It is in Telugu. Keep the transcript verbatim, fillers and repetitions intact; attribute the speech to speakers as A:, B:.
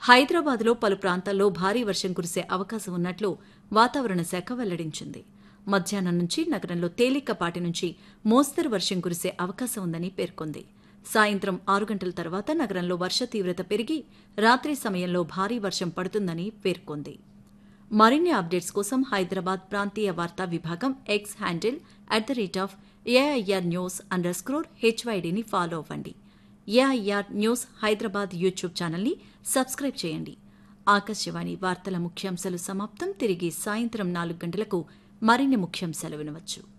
A: హైదరాబాద్లో పలు ప్రాంతాల్లో భారీ వర్షం కురిసే అవకాశం ఉన్నట్లు వాతావరణ శాఖ వెల్లడించింది. మధ్యాహ్నం నుంచి నగరంలో తేలికపాటి నుంచి మోస్తరు వర్షం కురిసే అవకాశం ఉందని పేర్కొంది. సాయంత్రం ఆరు గంటల తర్వాత నగరంలో వర్ష తీవ్రత పెరిగి రాత్రి సమయంలో భారీ వర్షం పడుతుందని పేర్కొంది. మరిన్ని అప్డేట్స్ కోసం హైదరాబాద్ ప్రాంతీయ వార్తా విభాగం X handle at the rate of AIR news under స్క్రోర్ హెచ్వైడీని follow అవ్వండి. ఏఐఆర్ న్యూస్ హైదరాబాద్ యూట్యూబ్ ఛానల్ని సబ్స్క్రైబ్ చేయండి. ఆకాశవాణి వార్తల ముఖ్యాంశాలు సమాప్తం. తిరిగి సాయంత్రం నాలుగు గంటలకు మరిన్ని ముఖ్యాంశాలు వినవచ్చు.